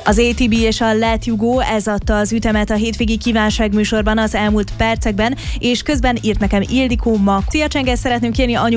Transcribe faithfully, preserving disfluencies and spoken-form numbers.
Az á té bé és a Let You Go, ez adta az ütemet a hétvégi kívánság műsorban az elmúlt percekben, és közben írt nekem Ildikó ma. Szia Csenges, szeretném kérni anyu